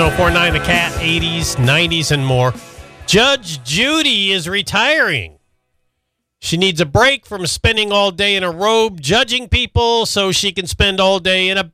1049 The Cat, 80s, 90s, and more. Judge Judy is retiring. She needs a break from spending all day in a robe judging people so she can spend all day in a